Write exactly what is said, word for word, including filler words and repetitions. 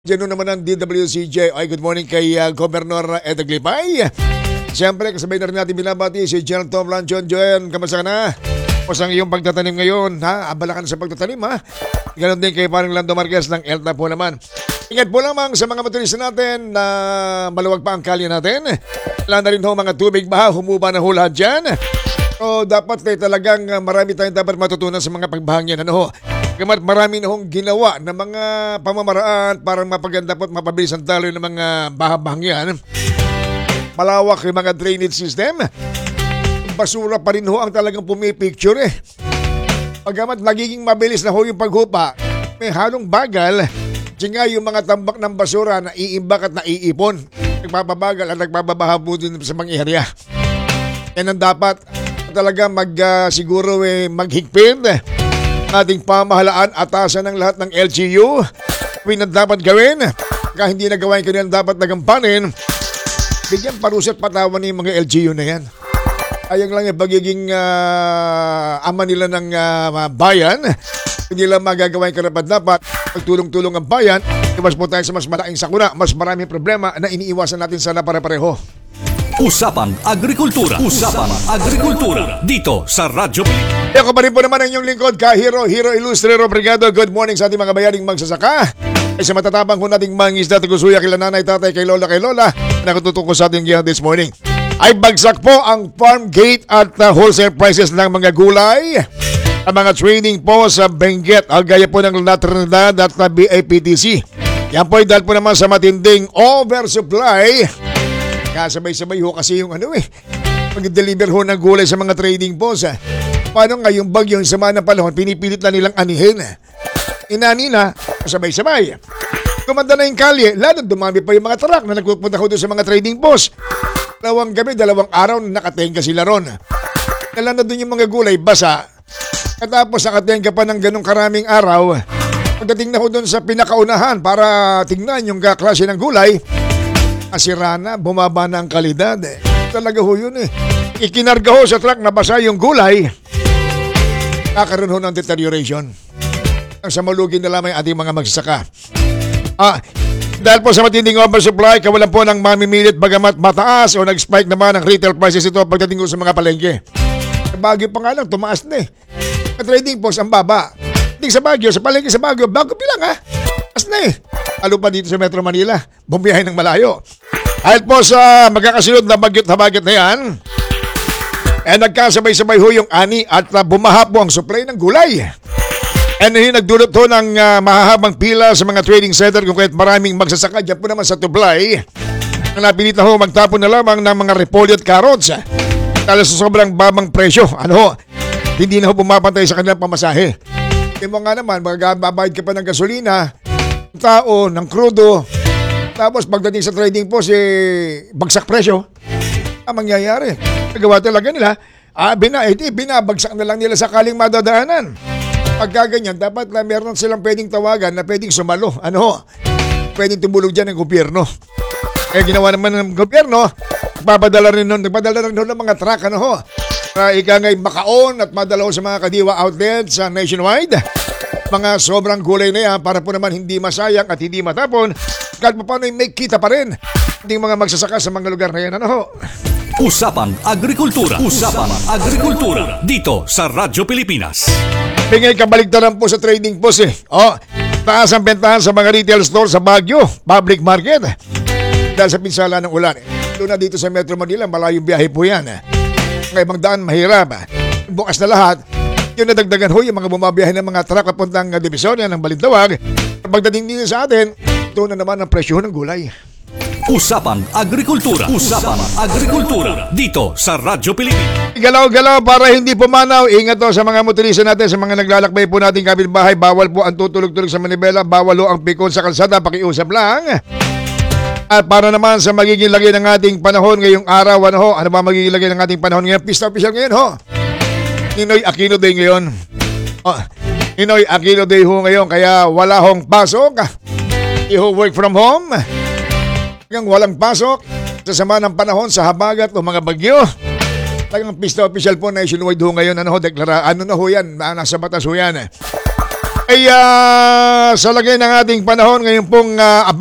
Diyan naman ang D W C J. Ay, good morning kay uh, Governor Ed Aglipay. Siyempre, kasabay na rin natin binabati si General Tom Lanchon. Joen, kamusta ka na? Kung ang iyong pagtatanim ngayon, ha? Abala ka na sa pagtatanim, ha? Ganon din kay parang Lando Marquez ng E L T A po naman. Ingat po lamang sa mga motorista natin na maluwag pa ang kalye natin. Wala na rin ho mga tubig baha, humuba na ho lahat dyan. So, dapat eh, talagang marami tayong dapat matutunan sa mga pagbahang yan. Ano ho? Kamat marami na hong ginawa ng mga pamamaraan para mapaganda po at mapabilis ang talo ng mga bahabang yan. Malawak yung mga drainage system. Basura pa rin ho ang talagang pumipicture eh. Pagamat nagiging mabilis na ho yung paghupa, may halong bagal. Nga yung mga tambak ng basura na iimbak at naiipon. Nagpapabagal at nagpapabaha po din sa mga area. Yan ang dapat talaga mag uh, siguro eh, maghigpit ating pamahalaan, atasan ng lahat ng L G U. Kung dapat gawin, kaya hindi nagawa yung kanilang dapat nagampanin, bigyan parusa't patawan yung mga L G U na yan. Ayang lang yung pagiging uh, ama nila ng uh, bayan. Hindi lang magagawa yung karapat-dapat. Pagtulong-tulong ang bayan, iwas po tayo sa mas malaking sakuna, mas maraming problema na iniiwasan natin sana pare-pareho. Usapang Agrikultura. Usapang Agrikultura. Dito sa Radyo Pilipinas. Ako pa rin po naman ang inyong lingkod, Kahiro, Hero Ilustrero Brigado. Good morning sa ating mga bayaning magsasaka. Ay sa matatabang ko nating mangisda, tigusuya kila nanay, tatay, kay lola, kay lola. Nakatutok ko sa ating gihan this morning. Ay bagsak po ang farm gate at uh, wholesale prices ng mga gulay. Ang mga trading po sa Benguet, al gaya po ng La Trinidad at uh, B A P T C. Yan po ay dahil po naman sa matinding oversupply. Kasabay-sabay ho kasi yung ano eh, pag-deliver ho ng gulay sa mga trading posts. Eh. Paano nga yung bagyo, yung sama ng panahon, pinipilit na nilang anihin. Inani na, kasabay-sabay. Kumanda na yung kalye, lalo dumami pa yung mga truck na nagpupunta ho doon sa mga trading posts. Dalawang gabi, dalawang araw na nakatenga sila ron. Dala na doon yung mga gulay, basa. Katapos nakatenga pa ng ganong karaming araw, pagdating na ho doon sa pinakaunahan para tingnan yung klase ng gulay, asira na, bumaba na ang kalidad. Eh. Talaga ho yun eh. Ikinarga ho sa truck na basa yung gulay, kakaroon ho ng deterioration. Ang samalugin na lamang ating mga magsasaka. Ah, dahil po sa matinding oversupply, kawalan po ng mamimilit bagamat mataas o nag-spike naman ang retail prices ito pagdating ko sa mga palengke. Sa Baguio pa nga lang, tumaas na eh. At trading post ang baba. Hindi sa Baguio, sa palengke sa Baguio, bago bilang ha. As na eh. Lalo pa dito sa Metro Manila, bumiyahin ng malayo. Dahil po sa magkakasunod na bagyot na bagyot na yan, eh nagkasabay-sabay ho yung ani at uh, bumaha po ang supply ng gulay. And yun nagdulot ho ng uh, mahahabang pila sa mga trading center kung kahit maraming magsasaka dyan po naman sa Tublay. Ang napilit na ho magtapon na lamang ng mga repolyo at carrots. Dahil sa sobrang babang presyo, ano ho, hindi na ho bumapantay sa kanilang pamasahe. Hindi mo nga naman, magbabayad ka pa ng gasolina, tao, ng krudo, tapos pagdating sa trading post, eh, bagsak presyo. Ang mangyayari, nagawa talaga nila, ah, bina, eh, binabagsak na lang nila sakaling madadaanan. Pagka ganyan, dapat na meron silang pwedeng tawagan na pwedeng sumalo. Ano, pwedeng tumulog dyan ng gobyerno. Kaya ginawa naman ng gobyerno, nagpapadala rin nun, nagpadala rin nun ng mga truck, ano ho, para ika nga'y makaon at madala ho sa mga kadiwa outlets sa nationwide. Mga sobrang gulay na yan para po naman hindi masayang at hindi matapon. Kahit pa paano may kita pa rin hindi mga magsasaka sa mga lugar na yan. Ano ho? Usapang Agrikultura. Usapang Agrikultura. Dito sa Radyo Pilipinas. Pingay kabaligtaran po sa trading post eh. O, taas ang bentahan sa mga retail store sa Baguio, public market. Dahil sa pinsala ng ulan. Doon na dito sa Metro Manila, malayong biyahe po yan. Ang ibang daan mahirap. Bukas na lahat. Yung nadagdagan ho yung mga bumabiyahe ng mga truck papuntang Divisoria ng Balintawak. Pagdating dito sa atin, ito na naman ang presyo ng gulay. Usapang Agrikultura. Usapang Agrikultura. Dito sa Radyo Pilipinas. Galaw-galaw para hindi pumanaw. Ingat to sa mga motorista natin, sa mga naglalakbay po nating kapitbahay. Bawal po ang tutulog-tulog sa manibela. Bawal ho ang pikon sa kalsada. Pakiusap lang. At para naman sa magiging lagay ng ating panahon ngayong araw, ano ho? Ano ba magiging lagay ng ating panahon ngayon? Pista official ngayon ho. Ninoy Aquino Day ngayon. Oh, Ninoy Aquino Day ho ngayon, kaya wala hong pasok. Iho work from home. Hanggang walang pasok sa sama ng panahon sa habagat o mga bagyo. Talagang pista official po nationwide ho ngayon. Ano ho, deklara, ano na ho yan, nasa batas ho yan. ay ah, sa lagay ng ating panahon ngayon pong ah,